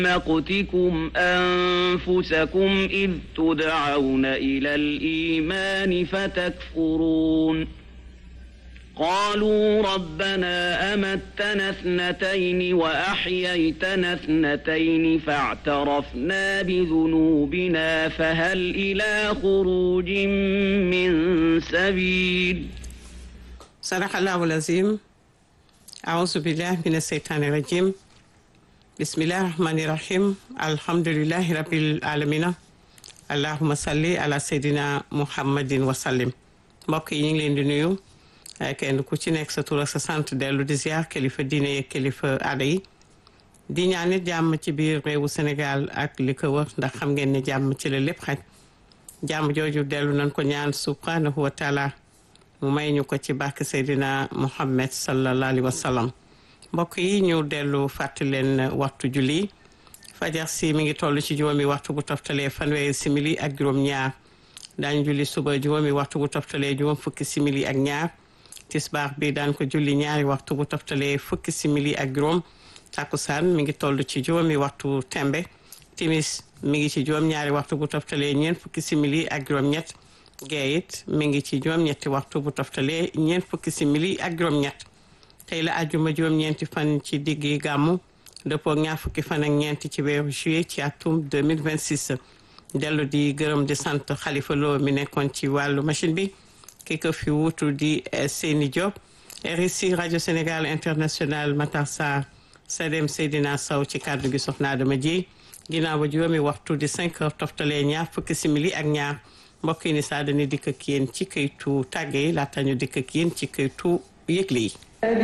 مقتكم أنفسكم إذ تدعون إلى الإيمان فتكفرون قالوا ربنا أمتنا اثنتين وأحييتنا اثنتين فاعترفنا بذنوبنا فهل إلى خروج من سبيل صدق الله العظيم. أعوذ بالله من الشيطان الرجيم. بسم الله الرحمن الرحيم. الحمد لله رب العالمين. اللهم صل على سيدنا محمد وسلم. mbokk yi ñu ngi leen di nuyu kenn ku ci nekk sa tur ak sa sant dellu di ziar kilifa diine yeeg kilifa aada yi di ñaan nit jàmm ci biir réewu Sénégal ak li ko wër ndax xam ngeen ne jàmm ci la lépp xaj jàmm jooju dellu nañ ko ñaan subhanahu wa taala mu may ñu ko ci barke Seydina Muhammad sallallahu alayhi wa sallam. mbokk yi ñu dellu fàttali leen waxtu julli fajar si mi ngi toll ci juróomi waxtu bu toftalee fanweeri simili ak juróom-ñaar daañu julli suba juróomi waxtu bu toftalee juróom fukki simili ak ñaar tisbaar bi daan ko julli ñaari waxtu bu toftalee fukki simili ak juróom takkusaan mi ngi toll ci juróomi waxtu tembe timis mi ngi ci juróom-ñaari waxtu bu toftalee ñeent fukki simili ak juróom-ñett geeyit mi ngi ci juróom-ñetti waxtu bu toftalee ñeent fukki simili ak juróom-ñett tey la àjjuma juróom-ñeenti fan ci diggi gàmmu dëppoo ñaar fukki fan ak ñeenti ci weeru juillet ci atum 2026 dellu di gërëm di sant Xalifa Lo mi nekkoon ci wàllu machine bi ki ko fi wutu di Seyni Diop RSI rajo Sénégal international Matar Sarr Sadem Seydina Sow ci kàddu gi soxna Adama Dieye ginnaaw ba juróomi waxtu di 5 heures toftalee ñaar fukki simili ak ñaar mbokk yi ni saa dañuy dikk ak yéen ci këytu tàgge yi laata ñu dikk ak yéen ci këytu yëgle yi